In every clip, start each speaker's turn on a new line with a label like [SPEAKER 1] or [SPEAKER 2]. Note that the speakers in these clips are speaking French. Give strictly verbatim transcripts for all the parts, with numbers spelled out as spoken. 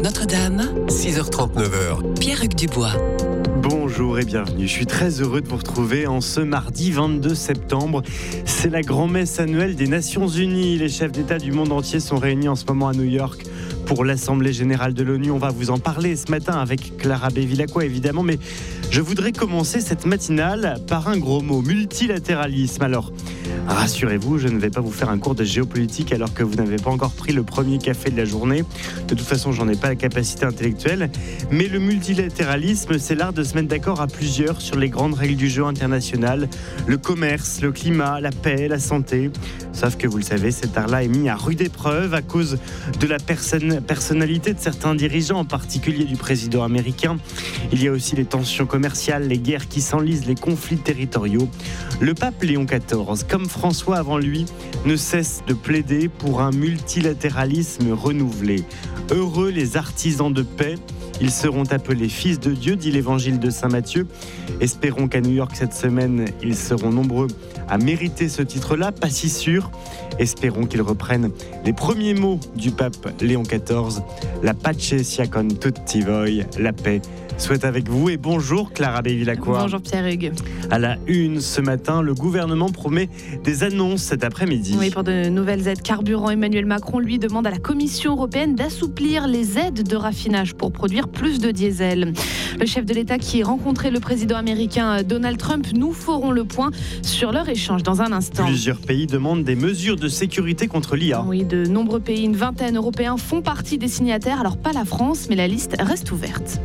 [SPEAKER 1] Notre-Dame, six heures trente, neuf heures. Pierre-Hugues Dubois.
[SPEAKER 2] Bonjour et bienvenue. Je suis très heureux de vous retrouver en ce mardi vingt-deux septembre. C'est la grand-messe annuelle des Nations Unies. Les chefs d'État du monde entier sont réunis en ce moment à New York pour l'Assemblée Générale de l'ONU. On va vous en parler ce matin avec Clara Bevilacqua évidemment, mais je voudrais commencer cette matinale par un gros mot, multilatéralisme. Alors, rassurez-vous, je ne vais pas vous faire un cours de géopolitique alors que vous n'avez pas encore pris le premier café de la journée. De toute façon, j'en ai pas la capacité intellectuelle. Mais le multilatéralisme, c'est l'art de se mettre d'accord à plusieurs sur les grandes règles du jeu international, le commerce, le climat, la paix, la santé. Sauf que vous le savez, cet art-là est mis à rude épreuve à cause de la personne, personnalité de certains dirigeants, en particulier du président américain. Il y a aussi les tensions commerciales, les guerres qui s'enlisent, les conflits territoriaux. Le pape Léon quatorze, comme François avant lui, ne cesse de plaider pour un multilatéralisme renouvelé. Heureux les artisans de paix, ils seront appelés fils de Dieu, dit l'évangile de Saint Matthieu. Espérons qu'à New York cette semaine, ils seront nombreux à mériter ce titre-là, pas si sûr. Espérons qu'ils reprennent les premiers mots du pape Léon quatorze. La pace sia con tutti voi, la paix soit avec vous. Et bonjour Clara Bevilacqua.
[SPEAKER 3] Bonjour Pierre-Hugues.
[SPEAKER 2] À la une ce matin, le gouvernement promet des annonces cet après-midi.
[SPEAKER 3] Oui, pour de nouvelles aides carburant, Emmanuel Macron lui demande à la Commission européenne d'assouplir les aides de raffinage pour produire plus de diesel. Le chef de l'État qui rencontrait le président américain Donald Trump, nous ferons le point sur leur échange dans un instant.
[SPEAKER 2] Plusieurs pays demandent des mesures de sécurité contre l'I A.
[SPEAKER 3] Oui, de nombreux pays, une vingtaine européens font partie des signataires. Alors pas la France, mais la liste reste ouverte.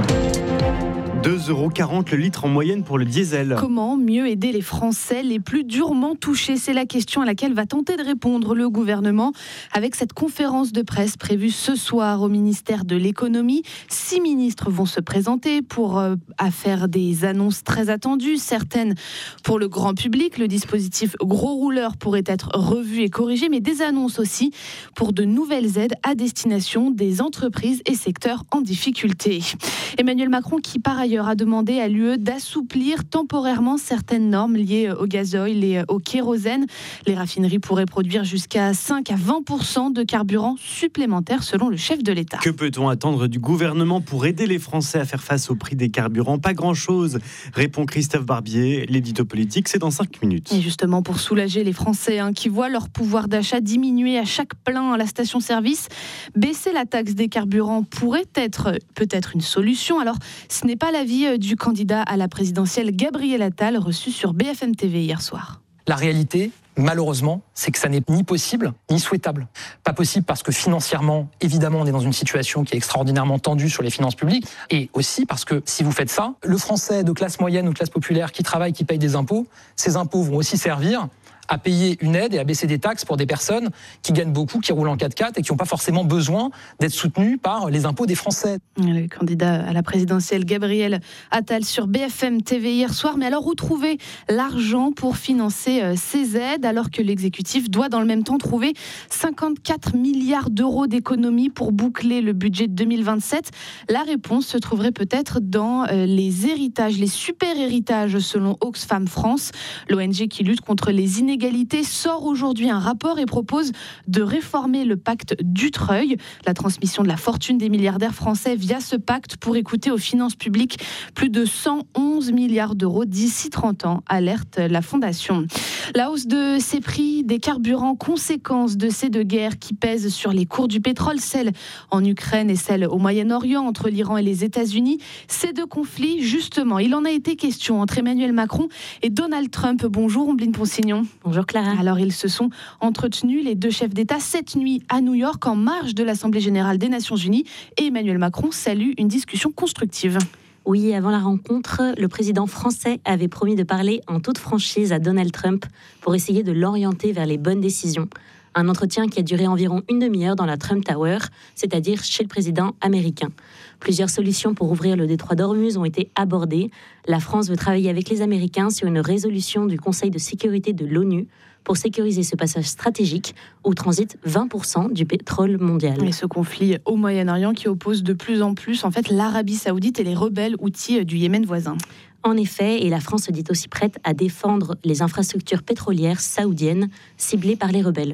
[SPEAKER 2] deux euros quarante le litre en moyenne pour le diesel.
[SPEAKER 3] Comment mieux aider les Français les plus durement touchés ? C'est la question à laquelle va tenter de répondre le gouvernement avec cette conférence de presse prévue ce soir au ministère de l'économie. Six ministres vont se présenter pour euh, à faire des annonces très attendues, certaines pour le grand public. Le dispositif gros rouleur pourrait être revu et corrigé, mais des annonces aussi pour de nouvelles aides à destination des entreprises et secteurs en difficulté. Emmanuel Macron qui par ailleurs a demandé à l'U E d'assouplir temporairement certaines normes liées au gazoil et au kérosène. Les raffineries pourraient produire jusqu'à cinq à vingt pour cent de carburant supplémentaire selon le chef de l'État.
[SPEAKER 2] Que peut-on attendre du gouvernement pour aider les Français à faire face au prix des carburants ? Pas grand-chose, répond Christophe Barbier. L'édito politique, c'est dans cinq minutes.
[SPEAKER 3] Et justement, pour soulager les Français hein, qui voient leur pouvoir d'achat diminuer à chaque plein à la station-service, baisser la taxe des carburants pourrait être peut-être une solution. Alors, ce n'est pas l'avis du candidat à la présidentielle Gabriel Attal, reçu sur B F M T V hier soir.
[SPEAKER 4] La réalité, malheureusement, c'est que ça n'est ni possible, ni souhaitable. Pas possible parce que financièrement, évidemment, on est dans une situation qui est extraordinairement tendue sur les finances publiques. Et aussi parce que si vous faites ça, le Français de classe moyenne ou de classe populaire qui travaille, qui paye des impôts, ces impôts vont aussi servir à payer une aide et à baisser des taxes pour des personnes qui gagnent beaucoup, qui roulent en quatre-quatre et qui n'ont pas forcément besoin d'être soutenues par les impôts des Français.
[SPEAKER 3] Le candidat à la présidentielle Gabriel Attal sur B F M T V hier soir. Mais alors où trouver l'argent pour financer ces aides alors que l'exécutif doit dans le même temps trouver cinquante-quatre milliards d'euros d'économies pour boucler le budget de deux mille vingt-sept ? La réponse se trouverait peut-être dans les héritages, les super héritages selon Oxfam France. L'O N G qui lutte contre les inégalités sort aujourd'hui un rapport et propose de réformer le pacte Dutreil. La transmission de la fortune des milliardaires français via ce pacte pourrait coûter aux finances publiques plus de cent onze milliards d'euros d'ici trente ans, alerte la Fondation. La hausse de ces prix des carburants, conséquence de ces deux guerres qui pèsent sur les cours du pétrole, celle en Ukraine et celle au Moyen-Orient entre l'Iran et les États-Unis. Ces deux conflits, justement, il en a été question entre Emmanuel Macron et Donald Trump. Bonjour, Ombline Ponsignon.
[SPEAKER 5] Bonjour Clara.
[SPEAKER 3] Alors ils se sont entretenus, les deux chefs d'État, cette nuit à New York en marge de l'Assemblée Générale des Nations Unies. Et Emmanuel Macron salue une discussion constructive.
[SPEAKER 5] Oui, avant la rencontre, le président français avait promis de parler en toute franchise à Donald Trump pour essayer de l'orienter vers les bonnes décisions. Un entretien qui a duré environ une demi-heure dans la Trump Tower, c'est-à-dire chez le président américain. Plusieurs solutions pour ouvrir le détroit d'Ormuz ont été abordées. La France veut travailler avec les Américains sur une résolution du Conseil de sécurité de l'ONU pour sécuriser ce passage stratégique où transite vingt pour cent du pétrole mondial.
[SPEAKER 3] Et ce conflit au Moyen-Orient qui oppose de plus en plus en fait, l'Arabie Saoudite et les rebelles houthis du Yémen voisin.
[SPEAKER 5] En effet, et la France se dit aussi prête à défendre les infrastructures pétrolières saoudiennes ciblées par les rebelles.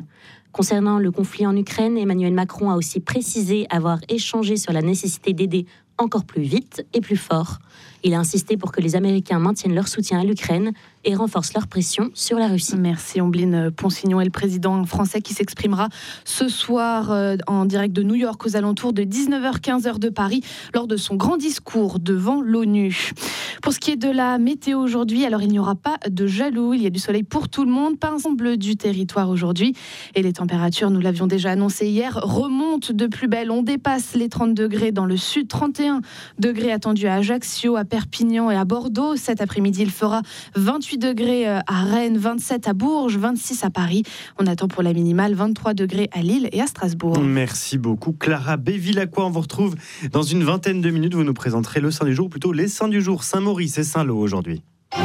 [SPEAKER 5] Concernant le conflit en Ukraine, Emmanuel Macron a aussi précisé avoir échangé sur la nécessité d'aider encore plus vite et plus fort. Il a insisté pour que les Américains maintiennent leur soutien à l'Ukraine et renforcent leur pression sur la Russie.
[SPEAKER 3] Merci Ombline Ponsignon et le président français qui s'exprimera ce soir euh, en direct de New York aux alentours de dix-neuf heures quinze heure de Paris lors de son grand discours devant l'ONU. Pour ce qui est de la météo aujourd'hui, alors il n'y aura pas de jaloux, il y a du soleil pour tout le monde, pas un son bleu du territoire aujourd'hui et les températures, nous l'avions déjà annoncé hier, remontent de plus belle. On dépasse les trente degrés dans le sud, trente et un degrés attendus à Ajaccio, à Perpignan et à Bordeaux. Cet après-midi, il fera vingt-huit degrés à Rennes, vingt-sept à Bourges, vingt-six à Paris. On attend pour la minimale vingt-trois degrés à Lille et à Strasbourg.
[SPEAKER 2] Merci beaucoup Clara Béville-Lacroix. On vous retrouve dans une vingtaine de minutes. Vous nous présenterez le saint du jour, ou plutôt les saints du jour, Saint-Maurice et Saint-Lô aujourd'hui.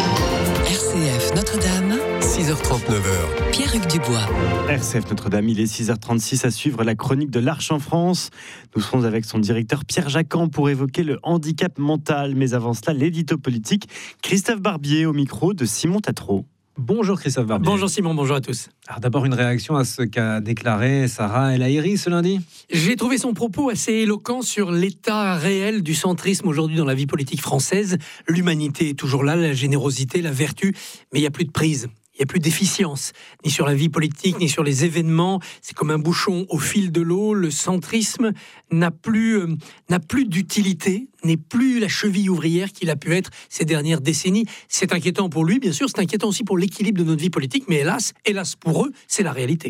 [SPEAKER 1] R C F Notre-Dame, six heures trente-neuf. Pierre-Hugues Dubois.
[SPEAKER 2] R C F Notre-Dame, il est six heures trente-six à suivre la chronique de l'Arche en France. Nous serons avec son directeur Pierre Jacquan pour évoquer le handicap mental. Mais avant cela, l'édito politique, Christophe Barbier au micro de Simon Tatro.
[SPEAKER 6] Bonjour Christophe Barbier.
[SPEAKER 7] Bonjour Simon, bonjour à tous.
[SPEAKER 6] Alors d'abord une réaction à ce qu'a déclaré Sarah El Haïry ce lundi.
[SPEAKER 7] J'ai trouvé son propos assez éloquent sur l'état réel du centrisme aujourd'hui dans la vie politique française. L'humanité est toujours là, la générosité, la vertu, mais il n'y a plus de prise. Il n'y a plus d'efficience, ni sur la vie politique, ni sur les événements. C'est comme un bouchon au fil de l'eau. Le centrisme n'a plus, euh, n'a plus d'utilité, n'est plus la cheville ouvrière qu'il a pu être ces dernières décennies. C'est inquiétant pour lui, bien sûr. C'est inquiétant aussi pour l'équilibre de notre vie politique. Mais hélas, hélas pour eux, c'est la réalité.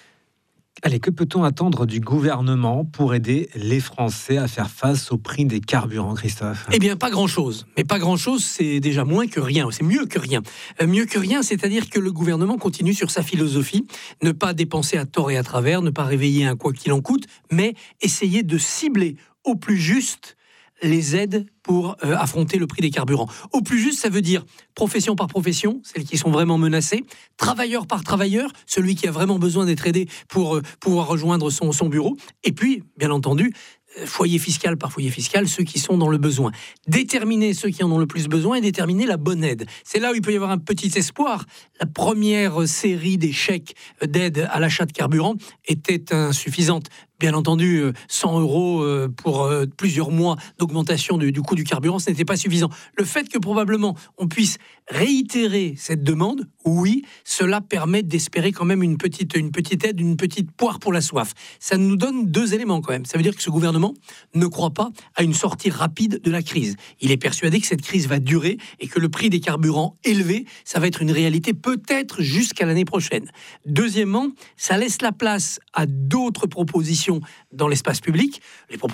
[SPEAKER 6] Allez, que peut-on attendre du gouvernement pour aider les Français à faire face au prix des carburants, Christophe ?
[SPEAKER 7] Eh bien, pas grand-chose. Mais pas grand-chose, c'est déjà moins que rien. C'est mieux que rien. Euh, mieux que rien, c'est-à-dire que le gouvernement continue sur sa philosophie. Ne pas dépenser à tort et à travers, ne pas réveiller un quoi qu'il en coûte, mais essayer de cibler au plus juste les aides pour euh, affronter le prix des carburants. Au plus juste, ça veut dire profession par profession, celles qui sont vraiment menacées, travailleur par travailleur, celui qui a vraiment besoin d'être aidé pour euh, pouvoir rejoindre son, son bureau, et puis, bien entendu, euh, foyer fiscal par foyer fiscal, ceux qui sont dans le besoin. Déterminer ceux qui en ont le plus besoin et déterminer la bonne aide. C'est là où il peut y avoir un petit espoir. La première série des chèques d'aide à l'achat de carburant était insuffisante. Bien entendu, cent euros pour plusieurs mois d'augmentation du, du coût du carburant, ce n'était pas suffisant. Le fait que probablement on puisse réitérer cette demande, oui, cela permet d'espérer quand même une petite, une petite aide, une petite poire pour la soif. Ça nous donne deux éléments quand même. Ça veut dire que ce gouvernement ne croit pas à une sortie rapide de la crise. Il est persuadé que cette crise va durer et que le prix des carburants élevé, ça va être une réalité peut-être jusqu'à l'année prochaine. Deuxièmement, ça laisse la place à d'autres propositions dans l'espace public. Les